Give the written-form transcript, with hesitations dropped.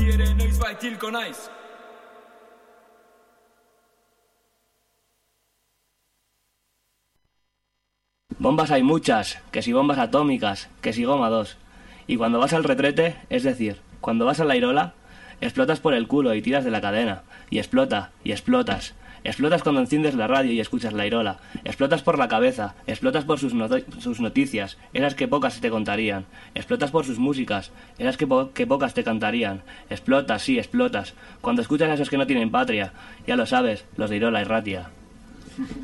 ere noizbait hilko naiz. Bombas hay muchas, que si bombas atómicas, que si goma 2. Y cuando vas al retrete, es decir, cuando vas a la Irola, explotas por el culo y tiras de la cadena. Y explota, y explotas. Explotas cuando enciendes la radio y escuchas la Irola. Explotas por la cabeza, explotas por sus noticias, esas que pocas te contarían. Explotas por sus músicas, esas que pocas te cantarían. Explotas, sí, explotas. Cuando escuchas a esos que no tienen patria, ya lo sabes, los de Irola y Ratia.